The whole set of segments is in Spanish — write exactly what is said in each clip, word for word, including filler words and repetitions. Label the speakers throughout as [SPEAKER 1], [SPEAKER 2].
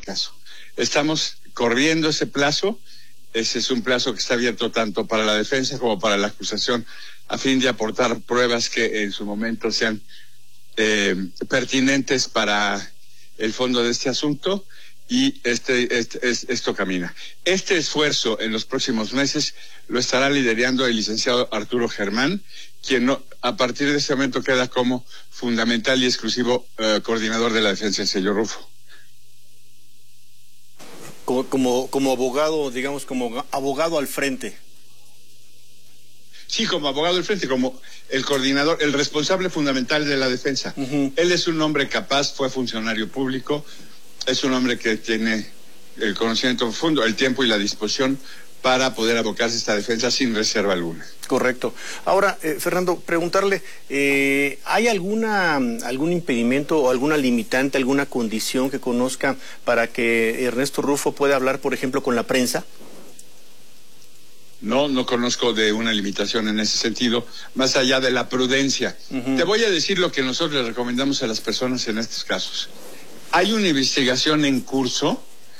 [SPEAKER 1] caso. Estamos corriendo ese plazo. Ese es un plazo que está abierto tanto para la defensa como para la acusación, a fin de aportar pruebas que en su momento sean eh, pertinentes para el fondo de este asunto, y este, este, este esto camina. Este esfuerzo en los próximos meses lo estará liderando el licenciado Arturo Germán, quien no, a partir de ese momento queda como fundamental y exclusivo eh, coordinador de la defensa del señor Rufo.
[SPEAKER 2] Como, como, como abogado, digamos, como abogado al frente.
[SPEAKER 1] Sí, como abogado al frente, como el coordinador, el responsable fundamental de la defensa. Uh-huh. Él es un hombre capaz, fue funcionario público, es un hombre que tiene el conocimiento profundo, el tiempo y la disposición para poder abocarse a esta defensa sin reserva alguna.
[SPEAKER 2] Correcto. Ahora, eh, Fernando, preguntarle, eh, ¿hay alguna algún impedimento o alguna limitante, alguna condición que conozca para que Ernesto Rufo pueda hablar, por ejemplo, con la prensa?
[SPEAKER 1] No, no conozco de una limitación en ese sentido, más allá de la prudencia. Uh-huh. Te voy a decir lo que nosotros le recomendamos a las personas en estos casos. Hay una investigación en curso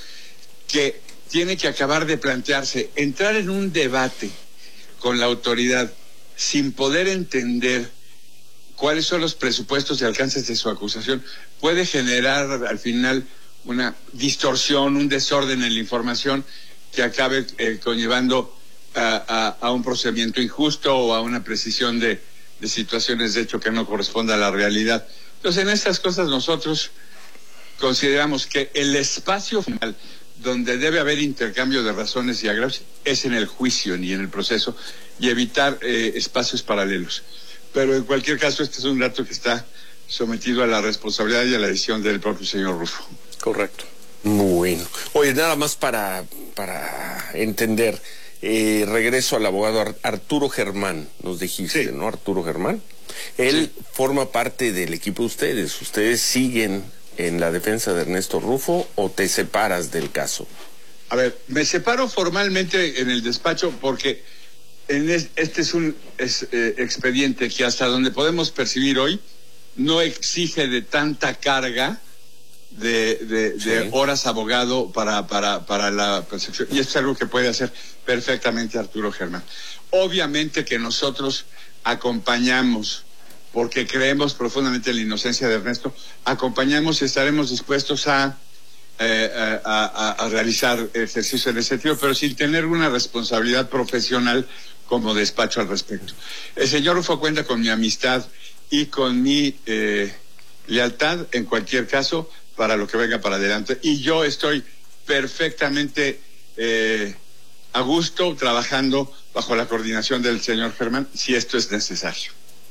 [SPEAKER 1] que tiene que acabar de plantearse. Entrar en un debate con la autoridad sin poder entender cuáles son los presupuestos y alcances de su acusación puede generar al final una distorsión, un desorden en la información que acabe eh, conllevando a, a, a un procedimiento injusto o a una precisión de, de situaciones de hecho que no corresponda a la realidad. Entonces, en estas cosas nosotros consideramos que el espacio final donde debe haber intercambio de razones y agravios es en el juicio y en el proceso, y evitar eh, espacios paralelos. Pero en cualquier caso, este es un dato que está sometido a la responsabilidad y a la decisión del propio señor Rufo.
[SPEAKER 2] Correcto.
[SPEAKER 3] Bueno. Oye, nada más para, para entender, eh, regreso al abogado Ar Arturo Germán, nos dijiste, sí, ¿no? Arturo Germán. Él sí forma parte del equipo de ustedes. ¿Ustedes siguen en la defensa de Ernesto Rufo o te separas del caso?
[SPEAKER 1] A ver, me separo formalmente en el despacho porque en es, este es un es, eh, expediente que hasta donde podemos percibir hoy no exige de tanta carga de, de, sí. de horas abogado para, para, para la percepción, y esto es algo que puede hacer perfectamente Arturo Germán. Obviamente que nosotros acompañamos, porque creemos profundamente en la inocencia de Ernesto, acompañamos y estaremos dispuestos a, eh, a, a, a realizar ejercicio en ese sentido, pero sin tener una responsabilidad profesional como despacho al respecto. El señor Rufo cuenta con mi amistad y con mi eh, lealtad en cualquier caso para lo que venga para adelante, y yo estoy perfectamente eh, a gusto trabajando bajo la coordinación del señor Germán si esto es necesario.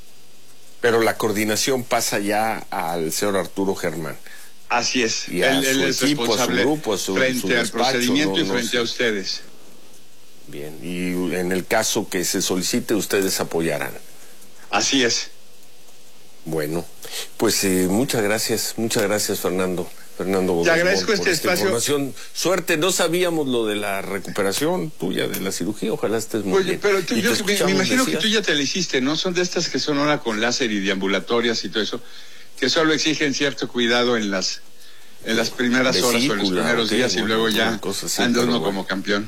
[SPEAKER 3] Pero la coordinación pasa ya al señor Arturo Germán.
[SPEAKER 1] Así es.
[SPEAKER 3] Y a
[SPEAKER 1] él, él es
[SPEAKER 3] equipo,
[SPEAKER 1] responsable
[SPEAKER 3] a su grupo, a su,
[SPEAKER 1] frente
[SPEAKER 3] su
[SPEAKER 1] al
[SPEAKER 3] despacho,
[SPEAKER 1] procedimiento
[SPEAKER 3] no,
[SPEAKER 1] y frente
[SPEAKER 3] no sé.
[SPEAKER 1] a ustedes.
[SPEAKER 3] Bien, y en el caso que se solicite, ustedes apoyarán.
[SPEAKER 1] Así es.
[SPEAKER 3] Bueno, pues eh, muchas gracias, muchas gracias, Fernando. Fernando
[SPEAKER 1] Te agradezco
[SPEAKER 3] por
[SPEAKER 1] este
[SPEAKER 3] esta
[SPEAKER 1] espacio.
[SPEAKER 3] Información. Suerte, no sabíamos lo de la recuperación tuya de la cirugía, ojalá estés muy
[SPEAKER 1] Oye,
[SPEAKER 3] bien.
[SPEAKER 1] pero tú, yo, me, me imagino
[SPEAKER 3] decías?
[SPEAKER 1] que tú ya te la hiciste, ¿no? Son de estas que son ahora con láser y deambulatorias y todo eso, que solo exigen cierto cuidado en las en las primeras
[SPEAKER 3] Vesícula,
[SPEAKER 1] horas o en los primeros
[SPEAKER 3] okay,
[SPEAKER 1] días,
[SPEAKER 3] bueno,
[SPEAKER 1] y luego ya
[SPEAKER 3] así,
[SPEAKER 1] anda uno
[SPEAKER 3] bueno.
[SPEAKER 1] como campeón.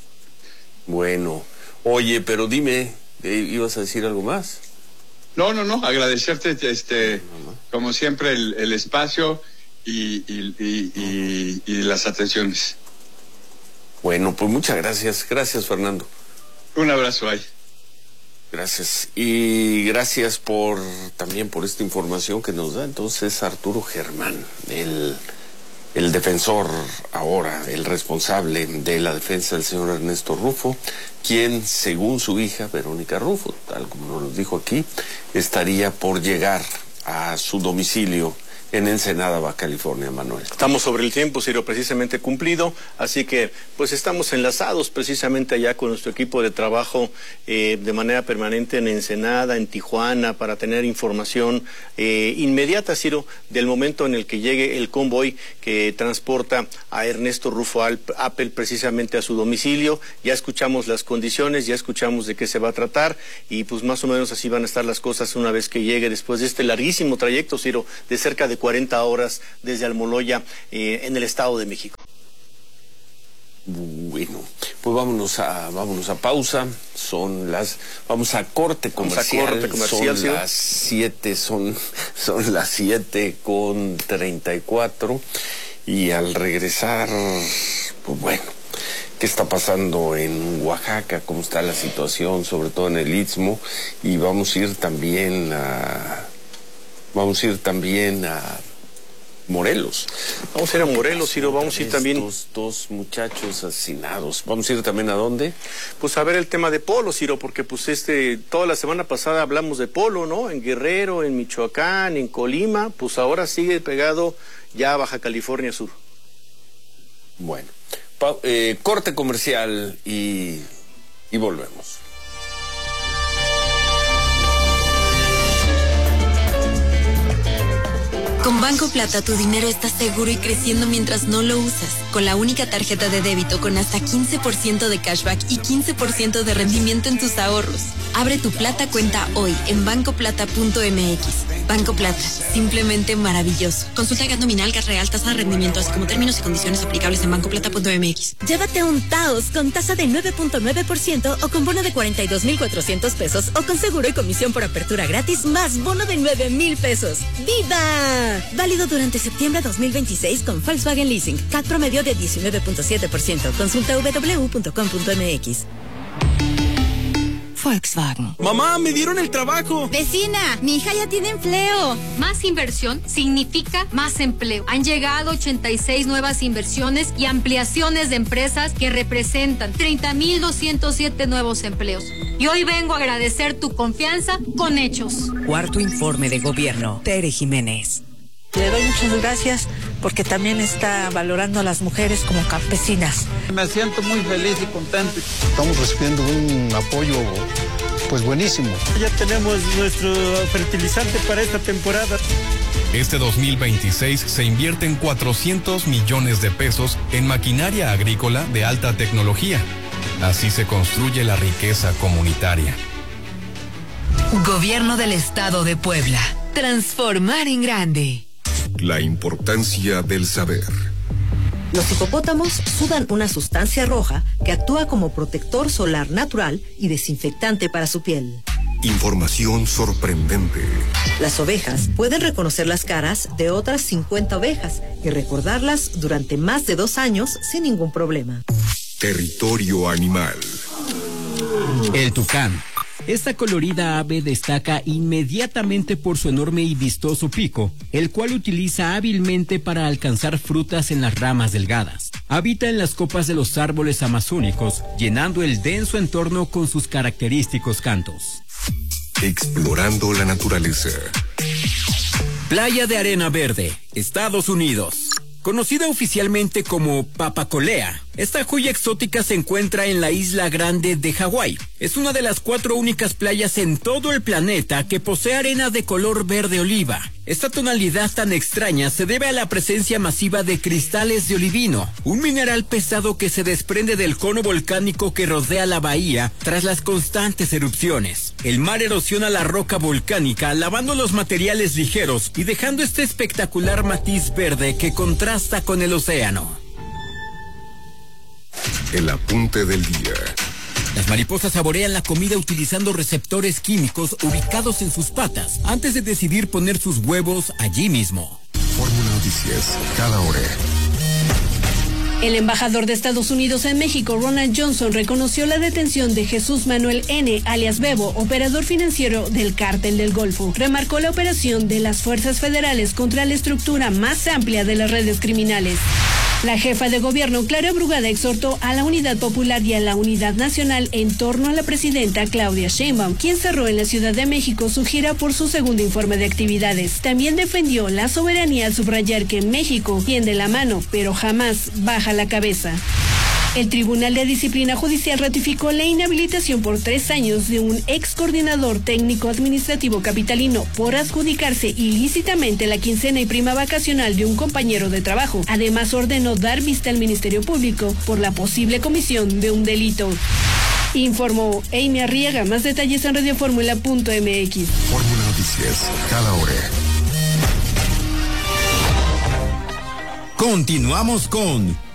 [SPEAKER 3] Bueno, oye, pero dime, ¿ibas a decir algo más?
[SPEAKER 1] No, no, no, agradecerte, este, como siempre, el, el espacio y, y, y, y, y las atenciones.
[SPEAKER 3] Bueno, pues muchas gracias, gracias, Fernando.
[SPEAKER 1] Un abrazo ahí.
[SPEAKER 3] Gracias, y gracias por también por esta información que nos da entonces Arturo Germán, el, el defensor ahora, el responsable de la defensa del señor Ernesto Rufo, quien, según su hija Verónica Rufo, tal como nos dijo aquí, estaría por llegar a su domicilio en Ensenada, Baja California, Manuel.
[SPEAKER 2] Estamos sobre el tiempo, Ciro, precisamente cumplido, así que pues estamos enlazados precisamente allá con nuestro equipo de trabajo eh, de manera permanente en Ensenada, en Tijuana, para tener información eh, inmediata, Ciro, del momento en el que llegue el convoy que transporta a Ernesto Rufo Appel precisamente a su domicilio. Ya escuchamos las condiciones, ya escuchamos de qué se va a tratar, y pues más o menos así van a estar las cosas una vez que llegue, después de este larguísimo trayecto, Ciro, de cerca de cuarenta horas desde Almoloya, eh, en el Estado de México.
[SPEAKER 3] pues vámonos a vámonos a pausa. Son las vamos a corte comercial.
[SPEAKER 2] Vamos a corte comercial,
[SPEAKER 3] son
[SPEAKER 2] ¿sí?
[SPEAKER 3] las siete, son son las siete con treinta y cuatro y al regresar, pues bueno, ¿qué está pasando en Oaxaca? ¿Cómo está la situación, sobre todo en el Istmo? Y vamos a ir también a vamos a ir también a Morelos.
[SPEAKER 2] Vamos a ir a Morelos, Ciro, vamos a ir también...
[SPEAKER 3] Estos dos muchachos asesinados. ¿Vamos a ir también a dónde?
[SPEAKER 2] Pues a ver el tema de polo, Ciro, porque pues este, toda la semana pasada hablamos de polo, ¿no? En Guerrero, en Michoacán, en Colima, pues ahora sigue pegado ya a Baja California Sur.
[SPEAKER 3] Bueno, pa eh, corte comercial y, y volvemos.
[SPEAKER 4] Con Banco Plata tu dinero está seguro y creciendo mientras no lo usas. Con la única tarjeta de débito con hasta quince por ciento de cashback y quince por ciento de rendimiento en tus ahorros. Abre tu Plata cuenta hoy en banco plata punto m x. Banco Plata, simplemente maravilloso. Consulta gas nominal, gas real, tasa de rendimiento, así como términos y condiciones aplicables en banco plata punto m x.
[SPEAKER 5] Llévate un Taos con tasa de nueve punto nueve por ciento o con bono de cuarenta y dos mil cuatrocientos pesos o con seguro y comisión por apertura gratis más bono de nueve mil pesos. ¡Viva! Válido durante septiembre dos mil veintiséis con Volkswagen Leasing. C A T promedio de diecinueve punto siete por ciento. Consulta w w w punto com punto m x.
[SPEAKER 6] Volkswagen.
[SPEAKER 7] Mamá, me dieron el trabajo.
[SPEAKER 8] Vecina, mi hija ya tiene empleo.
[SPEAKER 9] Más inversión significa más empleo. Han llegado ochenta y seis nuevas inversiones y ampliaciones de empresas que representan treinta mil doscientos siete nuevos empleos. Y hoy vengo a agradecer tu confianza con hechos.
[SPEAKER 6] Cuarto informe de gobierno. Tere Jiménez.
[SPEAKER 10] Le doy muchas gracias porque también está valorando a las mujeres como campesinas.
[SPEAKER 11] Me siento muy feliz y contento.
[SPEAKER 12] Estamos recibiendo un apoyo pues buenísimo.
[SPEAKER 7] Ya tenemos nuestro fertilizante para esta temporada.
[SPEAKER 13] Este dos mil veintiséis se invierten cuatrocientos millones de pesos en maquinaria agrícola de alta tecnología. Así se construye la riqueza comunitaria.
[SPEAKER 6] Gobierno del Estado de Puebla. Transformar en grande.
[SPEAKER 14] La importancia del saber.
[SPEAKER 15] Los hipopótamos sudan una sustancia roja que actúa como protector solar natural y desinfectante para su piel.
[SPEAKER 14] Información sorprendente.
[SPEAKER 15] Las ovejas pueden reconocer las caras de otras cincuenta ovejas y recordarlas durante más de dos años sin ningún problema.
[SPEAKER 14] Territorio animal.
[SPEAKER 16] El tucán. Esta colorida ave destaca inmediatamente por su enorme y vistoso pico, el cual utiliza hábilmente para alcanzar frutas en las ramas delgadas. Habita en las copas de los árboles amazónicos, llenando el denso entorno con sus característicos cantos.
[SPEAKER 14] Explorando la naturaleza.
[SPEAKER 16] Playa de Arena Verde, Estados Unidos. Conocida oficialmente como Papacolea, esta joya exótica se encuentra en la Isla Grande de Hawái. Es una de las cuatro únicas playas en todo el planeta que posee arena de color verde oliva. Esta tonalidad tan extraña se debe a la presencia masiva de cristales de olivino, un mineral pesado que se desprende del cono volcánico que rodea la bahía tras las constantes erupciones. El mar erosiona la roca volcánica, lavando los materiales ligeros y dejando este espectacular matiz verde que contrasta con el océano.
[SPEAKER 14] El apunte del día.
[SPEAKER 16] Las mariposas saborean la comida utilizando receptores químicos ubicados en sus patas antes de decidir poner sus huevos allí mismo.
[SPEAKER 14] Fórmula Noticias, cada hora.
[SPEAKER 17] El embajador de Estados Unidos en México, Ronald Johnson, reconoció la detención de Jesús Manuel N., alias Bebo, operador financiero del Cártel del Golfo. Remarcó la operación de las fuerzas federales contra la estructura más amplia de las redes criminales. La jefa de gobierno, Clara Brugada, exhortó a la Unidad Popular y a la Unidad Nacional en torno a la presidenta Claudia Sheinbaum, quien cerró en la Ciudad de México su gira por su segundo informe de actividades. También defendió la soberanía al subrayar que México tiende la mano, pero jamás baja la cabeza. El Tribunal de Disciplina Judicial ratificó la inhabilitación por tres años de un ex coordinador técnico administrativo capitalino por adjudicarse ilícitamente la quincena y prima vacacional de un compañero de trabajo. Además, ordenó dar vista al Ministerio Público por la posible comisión de un delito. Informó Amy Arriaga. Más detalles en radioformula punto m x.
[SPEAKER 14] Fórmula Noticias, cada hora.
[SPEAKER 16] Continuamos con